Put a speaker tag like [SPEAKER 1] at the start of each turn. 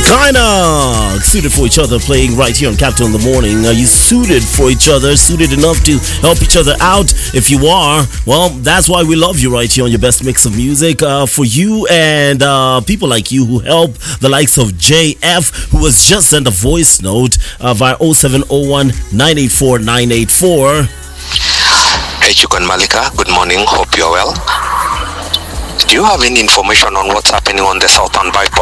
[SPEAKER 1] Kinda suited for each other, playing right here on Capital in the Morning. Are you suited for each other? Suited enough to help each other out? If you are, well, that's why we love you right here on your best mix of music. For you and people like you who help the likes of JF, who has just sent a voice note via 0701 984 984.
[SPEAKER 2] Hey, Chukon Malika, good morning. Hope you're well. Do you have any information on what's happening on the southern bypass?